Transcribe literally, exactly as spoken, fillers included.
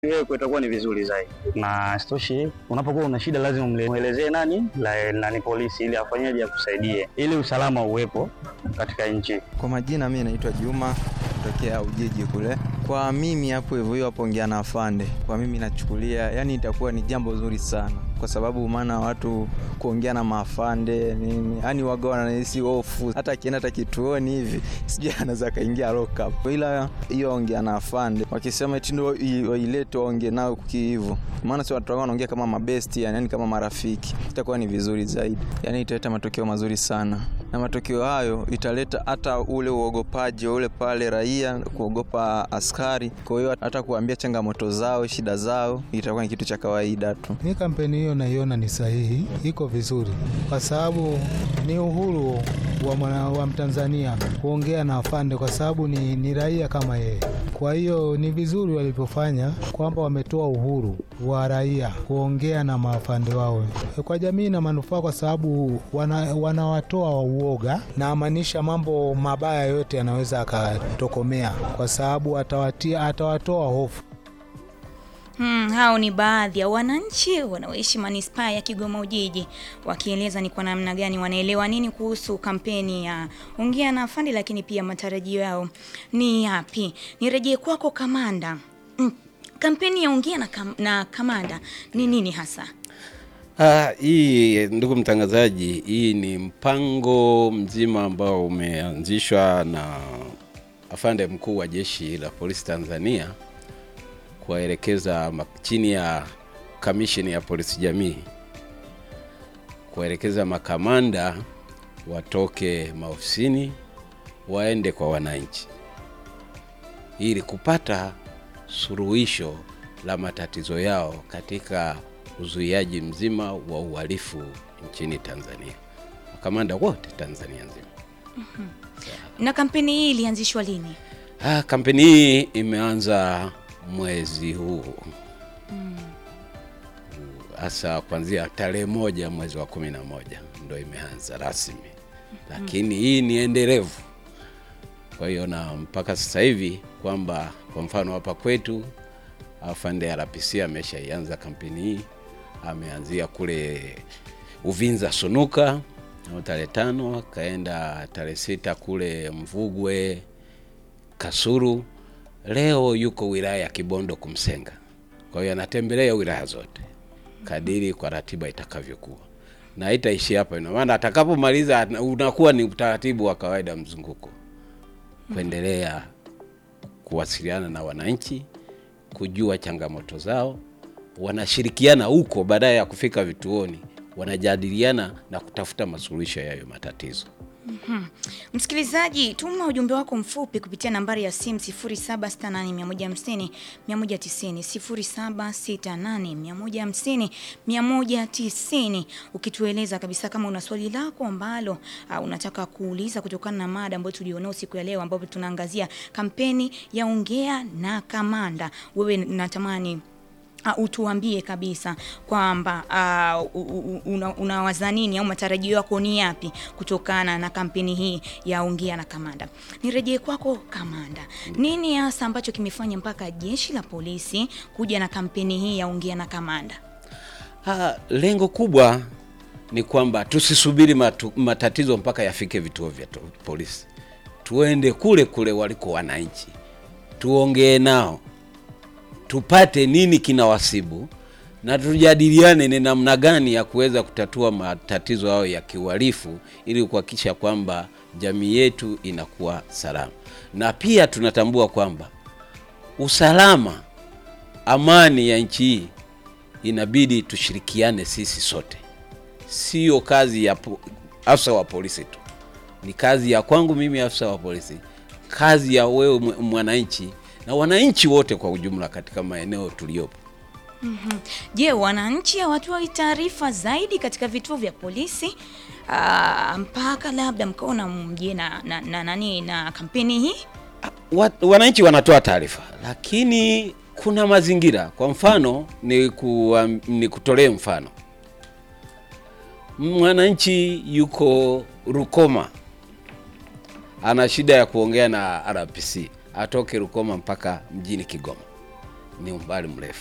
Yeye itakuwa ni vizuri zaidi. Na stoshi unapokuwa una shida lazima muelezee nani la nani polisi ili afanyaje akusaidie ili usalama uwepo katika nchi. Kwa majina mimi naitwa Juma kutokea Ujiji kule. Kwa mimi hapo hivyo hiyo hapo ongea na afande. Kwa mimi nachukulia yani itakuwa ni jambo zuri sana kwa sababu maana watu kuongea na maafande nini yani waga wanahisi hofu hata akienda hata kituoni hivi sijui anaweza kaingia lock up. Ila hiyo ongea na afande wakisema eti ndio ilete ongea nao hivyo maana si watu wanaongea kama mabesti yani kama marafiki itakuwa ni vizuri zaidi yani italeta matokeo mazuri sana na matokeo hayo italeta hata ule uogopaji ule pale raia kuogopa askari. Kwa hiyo hata kuambia changamoto zao shida zao itakuwa ni kitu cha kawaida tu. Ni kampeni hiyo naiona ni sahihi, iko vizuri kwa sababu ni uhuru wa mwana wa Mtanzania kuongea na afande kwa sababu ni, ni raia kama yeye. Kwa hiyo ni vizuri walipofanya kwamba wametoa uhuru wa raia kuongea na maafande wao. Kwa jamii na manufaa kwa sababu wana, wanawatoa wa uoga na amanisha mambo mabaya yote yanaweza akatokomea kwa sababu atawatia atawatoa hofu. Hmm, hao ni baadhi ya wananchi wanaoishi manispaa ya Kigoma Ujiji wakieleza ni kwa namna gani wanaelewa nini kuhusu kampeni ya ongea na afande, lakini pia matarajio yao ni yapi. Nirejee kwako kamanda. Mm, kampeni ya ongea na, kam, na kamanda ni nini hasa? Ah, hii ndugu mtangazaji, hii ni mpango mzima ambao umeanzishwa na afande mkuu wa Jeshi la Polisi Tanzania kuwaelekeza chini ya kamisheni ya polisi jamii kuwaelekeza makamanda watoke maofisini waende kwa wananchi ili kupata suluhisho la matatizo yao katika uzuiaji mzima wa uhalifu nchini Tanzania. Makamanda wote Tanzania nzima. Mm-hmm. Na kampeni hii ilianzishwa lini? Ah, kampeni hii imeanza mwezi huu. Mm. Asa kuanzia tarehe moja mwezi wa kumi na moja ndio imeanza rasmi. Mm-hmm. Lakini hii ni endelevu. Kwa hiyo na mpaka sasa hivi kwamba kwa mfano hapa kwetu afande R P C ameshaianza kampeni hii. Ameanzia kule Uvinza Sunuka tarehe tano, kaenda tarehe sita kule Mvugwe Kasuru. Leo yuko wilaya ya Kibondo Kumsenga. Kwa hiyo anatembelea wilaya zote kadiri kwa ratiba itakavyokuwa. Na haitaishi hapa, ina maana atakapomaliza unakuwa ni utaratibu wa kawaida mzunguko. Kuendelea kuwasiliana na wananchi, kujua changamoto zao, wanashirikiana huko baadaye ya kufika vituoni, wanajadiliana na kutafuta masuluhisho ya hayo matatizo. Mm-hmm. Msikilizaji, tuma ujumbe wako mfupi kupitia nambari ya simu sifuri saba sita nane moja moja zero zero moja tisa zero sifuri saba sita nane moja moja zero zero moja tisa zero ukitueleza kabisa kama una swali lako ambalo uh, unataka kuuliza kutokana na mada ambayo tulionao siku ya leo ambapo tunaangazia kampeni ya ongea na kamanda. Wewe natamani Uh, utuambie kabisa kwamba uh, unawaza una nini au matarajio yako ni yapi kutokana na kampeni hii ya ongea na kamanda. Nirejee kwako kamanda. Nini hasa ambacho kimefanya mpaka jeshi la polisi kuja na kampeni hii ya ongea na kamanda? Ah, lengo kubwa ni kwamba tusisubiri matu, matatizo mpaka yafike vituo vya polisi. Tuende kule kule waliko wananchi. Tuongee nao. Tupate nini kinawasibu na tujadiliane ni namna gani ya kuweza kutatua matatizo yao ya kiuhalifu ili kuhakikisha kwamba jamii yetu inakuwa salama. Na pia tunatambua kwamba usalama, amani ya nchi hii inabidi tushirikiane sisi sote. Sio kazi ya afisa wa polisi tu. Ni kazi ya kwangu mimi afisa wa polisi. Kazi ya wewe mwananchi na wananchi wote kwa ujumla katika maeneo tuliyopo. Mhm. Je, wananchi hawatoi taarifa zaidi katika vituo vya polisi aa, mpaka labda mkaona mje na na, na nani na kampeni hii? Wat, wananchi wanatoa taarifa lakini kuna mazingira. Kwa mfano ni ku, um, ni kutolee mfano. Mwananchi yuko Rukoma. Ana shida ya kuongea na R P C. Atoke Rukoma mpaka mjini Kigoma. ni umbali mrefu.